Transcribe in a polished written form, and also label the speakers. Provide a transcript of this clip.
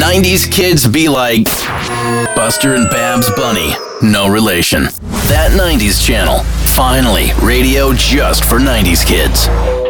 Speaker 1: 90s kids be like, Buster and Babs Bunny, no relation. That 90s channel, finally radio just for 90s kids.